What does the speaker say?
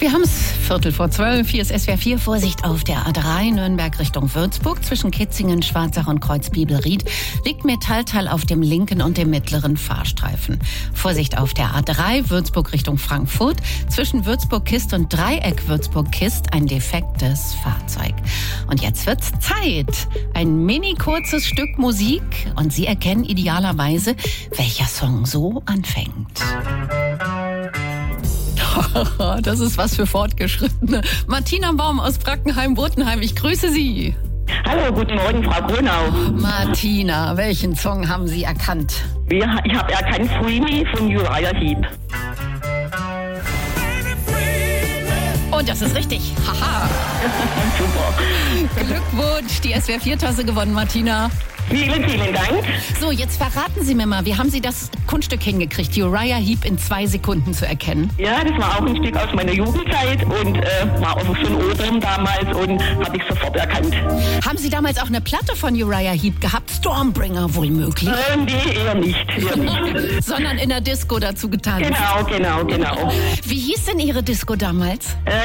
Wir haben es 11:45, hier ist SWR 4, Vorsicht auf der A3, Nürnberg Richtung Würzburg. Zwischen Kitzingen, Schwarzach und Kreuzbiebelried liegt Metallteil auf dem linken und dem mittleren Fahrstreifen. Vorsicht auf der A3, Würzburg Richtung Frankfurt. Zwischen Würzburg-Kist und Dreieck Würzburg-Kist ein defektes Fahrzeug. Und jetzt wird's Zeit. Ein mini-kurzes Stück Musik und Sie erkennen idealerweise, welcher Song so anfängt. Das ist was für Fortgeschrittene. Martina Baum aus Brackenheim-Botenheim, ich grüße Sie. Hallo, guten Morgen, Frau Grunau. Martina, welchen Song haben Sie erkannt? Ich habe erkannt Free Me von Uriah Heep. Und das ist richtig. Haha. Super. Glückwunsch, die SWR 4-Tasse gewonnen, Martina. Vielen, vielen Dank. So, jetzt verraten Sie mir mal, wie haben Sie das Kunststück hingekriegt, Uriah Heep in 2 Sekunden zu erkennen? Ja, das war auch ein Stück aus meiner Jugendzeit und war auch so ein Ohrwurm damals und habe ich sofort erkannt. Haben Sie damals auch eine Platte von Uriah Heep gehabt? Stormbringer wohl möglich? Nee, eher nicht. Sondern in der Disco dazu getanzt. Genau. Wie hieß denn Ihre Disco damals?